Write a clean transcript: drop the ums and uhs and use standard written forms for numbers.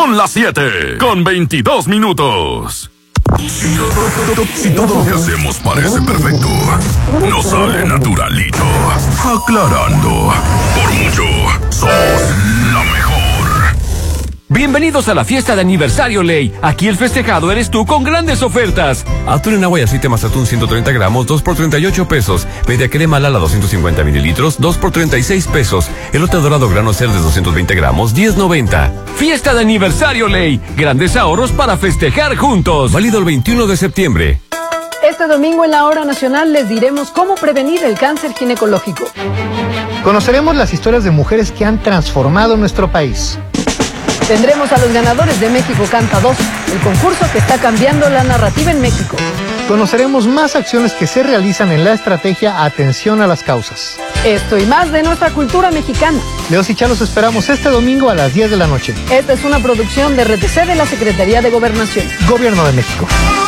Son las 7:22. Si todo lo que hacemos parece perfecto, nos sale naturalito. Aclarando, por mucho, somos la mejor. Bienvenidos a la fiesta de aniversario Ley. Aquí el festejado eres tú con grandes ofertas. Atún en agua y aceite más atún 130 gramos, 2 por 38 pesos. Media crema Lala 250 mililitros, 2 por 36 pesos. Elote dorado grano Cerdes 220 gramos, 10.90. Fiesta de aniversario Ley. Grandes ahorros para festejar juntos. Válido el 21 de septiembre. Este domingo en la Hora Nacional les diremos cómo prevenir el cáncer ginecológico. Conoceremos las historias de mujeres que han transformado nuestro país. Tendremos a los ganadores de México Canta 2, el concurso que está cambiando la narrativa en México. Conoceremos más acciones que se realizan en la estrategia Atención a las Causas. Esto y más de nuestra cultura mexicana. Leos y Chá los esperamos este domingo a las 10 de la noche. Esta es una producción de RTC de la Secretaría de Gobernación. Gobierno de México.